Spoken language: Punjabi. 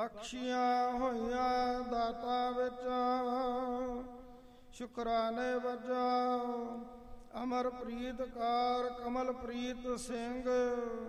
ਬਖਸ਼ੀਆਂ ਹੋਈਆਂ ਦਾਤਾ ਵਿੱਚ ਸ਼ੁਕਰਾਨੇ ਵਜਾ। ਅਮਰ ਪ੍ਰੀਤਕਾਰ ਕਮਲ ਪ੍ਰੀਤ ਸਿੰਘ